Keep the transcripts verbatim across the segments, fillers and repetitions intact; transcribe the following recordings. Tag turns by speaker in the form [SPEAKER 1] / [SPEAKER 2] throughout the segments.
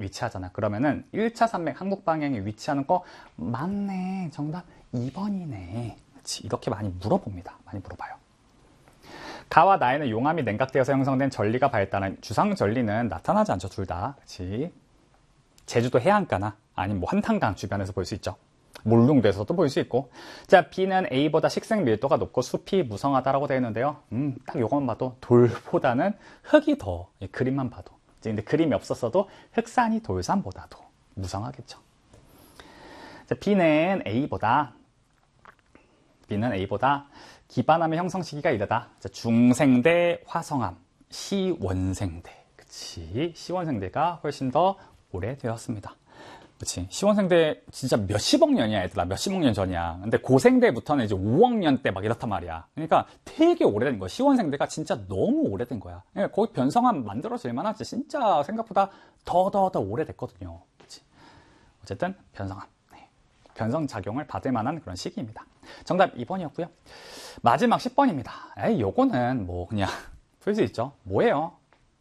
[SPEAKER 1] 위치하잖아. 그러면은 일 차 산맥 한국 방향에 위치하는 거 맞네. 정답 이 번이네. 그렇지. 이렇게 많이 물어봅니다. 많이 물어봐요. 가와 나에는 용암이 냉각되어서 형성된 전리가 발달한 주상 전리는 나타나지 않죠. 둘 다. 그렇지. 제주도 해안가나 아니면 뭐 한탄강 주변에서 볼 수 있죠. 몰룽도에서도 볼 수 있고. 자, B는 A보다 식생 밀도가 높고 숲이 무성하다라고 되어 있는데요. 음, 딱 요것만 봐도 돌보다는 흙이 더, 이 그림만 봐도. 근데 그림이 없었어도 흑산이 돌산보다도 무성하겠죠. 자, B는 A보다 B는 A보다 기반암의 형성 시기가 이르다. 자, 중생대 화성암, 시원생대. 그치. 시원생대가 훨씬 더 오래되었습니다. 그치. 시원생대 진짜 몇십억 년이야, 얘들아. 몇십억 년 전이야. 근데 고생대부터는 이제 오억 년 때 막 이렇단 말이야. 그러니까 되게 오래된 거야. 시원생대가 진짜 너무 오래된 거야. 그러니까 거기 변성암 만들어질 만하지. 진짜 생각보다 더, 더, 더 오래됐거든요. 그치. 어쨌든 변성암. 네. 변성작용을 받을 만한 그런 시기입니다. 정답 이 번이었고요. 마지막 십 번입니다. 에이, 요거는 뭐 그냥 풀 수 있죠. 뭐예요?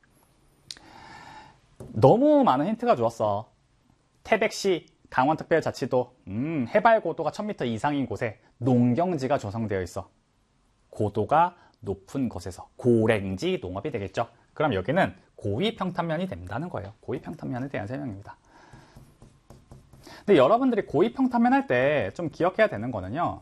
[SPEAKER 1] 너무 많은 힌트가 주었어. 태백시 강원특별자치도 음, 해발 고도가 천 미터 이상인 곳에 농경지가 조성되어 있어. 고도가 높은 곳에서 고랭지 농업이 되겠죠. 그럼 여기는 고위평탄면이 된다는 거예요. 고위평탄면에 대한 설명입니다. 근데 여러분들이 고위평탄면 할 때 좀 기억해야 되는 거는요.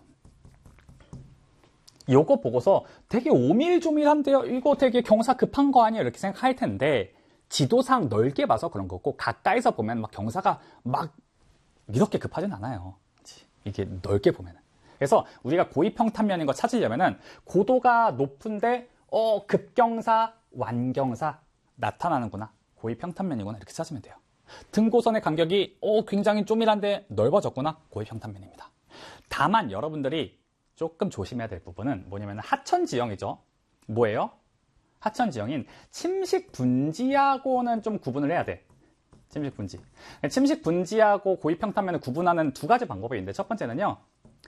[SPEAKER 1] 요거 보고서 되게 오밀조밀한데요. 이거 되게 경사 급한 거 아니에요? 이렇게 생각할 텐데 지도상 넓게 봐서 그런 거고 가까이서 보면 막 경사가 막 이렇게 급하진 않아요. 이게 넓게 보면은. 그래서 우리가 고위평탄면인 거 찾으려면은 고도가 높은데 어 급경사, 완경사 나타나는구나. 고위평탄면이구나. 이렇게 찾으면 돼요. 등고선의 간격이 어 굉장히 쪼밀한데 넓어졌구나. 고위평탄면입니다. 다만 여러분들이 조금 조심해야 될 부분은 뭐냐면 하천지형이죠. 뭐예요? 하천지형인 침식분지하고는 좀 구분을 해야 돼. 침식분지. 침식분지하고 고위평탄면을 구분하는 두 가지 방법이 있는데 첫 번째는요.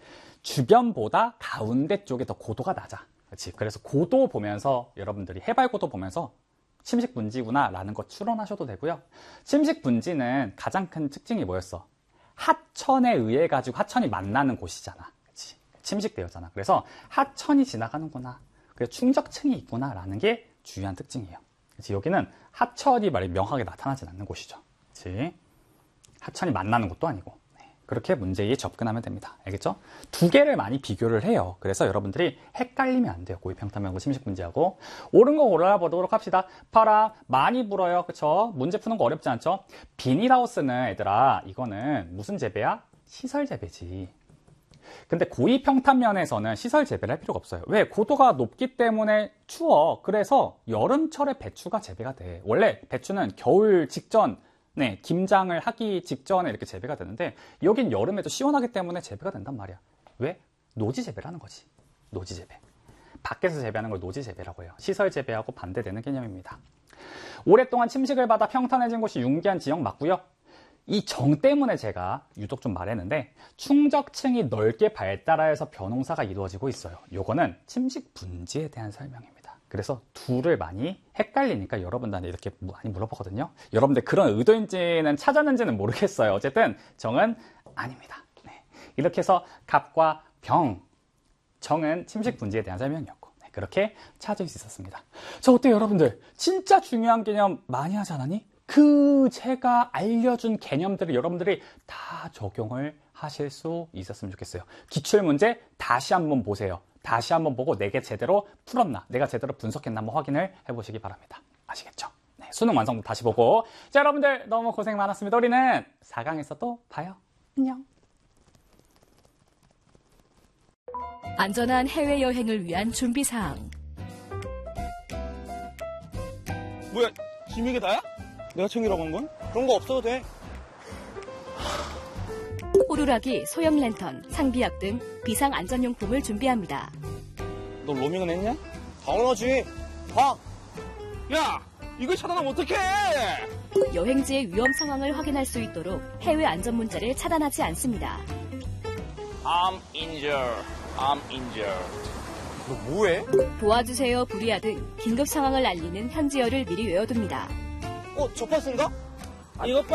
[SPEAKER 1] 주변보다 가운데 쪽에 더 고도가 낮아. 그렇지. 그래서 고도 보면서 여러분들이 해발 고도 보면서 침식분지구나 라는 거 추론하셔도 되고요. 침식분지는 가장 큰 특징이 뭐였어? 하천에 의해 가지고 하천이 만나는 곳이잖아. 그렇지. 침식되었잖아. 그래서 하천이 지나가는구나. 그래서 충적층이 있구나 라는 게 중요한 특징이에요. 그치? 여기는 하천이 말이 명확하게 나타나지 않는 곳이죠. 그치? 하천이 만나는 곳도 아니고. 네. 그렇게 문제에 접근하면 됩니다. 알겠죠? 두 개를 많이 비교를 해요. 그래서 여러분들이 헷갈리면 안 돼요. 고위평탄면하고 침식분지하고. 옳은 거 골라보도록 합시다. 바람 많이 불어요. 그쵸? 문제 푸는 거 어렵지 않죠? 비닐하우스는 얘들아 이거는 무슨 재배야? 시설 재배지. 근데 고위평탄면에서는 시설 재배를 할 필요가 없어요. 왜? 고도가 높기 때문에 추워. 그래서 여름철에 배추가 재배가 돼. 원래 배추는 겨울 직전, 네, 김장을 하기 직전에 이렇게 재배가 되는데 여긴 여름에도 시원하기 때문에 재배가 된단 말이야. 왜? 노지 재배를 하는 거지. 노지 재배. 밖에서 재배하는 걸 노지 재배라고 해요. 시설 재배하고 반대되는 개념입니다. 오랫동안 침식을 받아 평탄해진 곳이 융기한 지형 맞고요. 이 정 때문에 제가 유독 좀 말했는데 충적층이 넓게 발달하여서 벼농사가 이루어지고 있어요. 요거는 침식 분지에 대한 설명입니다. 그래서 둘을 많이 헷갈리니까 여러분들한테 이렇게 많이 물어보거든요. 여러분들 그런 의도인지는 찾았는지는 모르겠어요. 어쨌든 정은 아닙니다. 네. 이렇게 해서 갑과 병, 정은 침식 분지에 대한 설명이었고 네. 그렇게 찾을 수 있었습니다. 자, 어때요 여러분들? 진짜 중요한 개념 많이 하지 않았니? 그 제가 알려준 개념들을 여러분들이 다 적용을 하실 수 있었으면 좋겠어요. 기출문제 다시 한번 보세요. 다시 한번 보고 내게 제대로 풀었나, 내가 제대로 분석했나 한번 확인을 해보시기 바랍니다. 아시겠죠? 네, 수능 완성도 다시 보고. 자, 여러분들 너무 고생 많았습니다. 우리는 사 강에서 또 봐요. 안녕.
[SPEAKER 2] 안전한 해외여행을 위한 준비사항.
[SPEAKER 3] 뭐야, 지금 이게 다야? 내가 챙기라고 한 건? 그런 거 없어도 돼.
[SPEAKER 2] 호루라기, 소형 랜턴, 상비약 등 비상 안전용품을 준비합니다.
[SPEAKER 3] 너 로밍은 했냐? 당연하지. 봐. 야, 이걸 차단하면 어떡해?
[SPEAKER 2] 여행지의 위험 상황을 확인할 수 있도록 해외 안전 문자를 차단하지 않습니다.
[SPEAKER 3] I'm injured. I'm injured. 너 뭐해?
[SPEAKER 2] 도와주세요, 불이야 등 긴급 상황을 알리는 현지어를 미리 외워둡니다.
[SPEAKER 3] 어, 저 파스인가? 아, 이거 파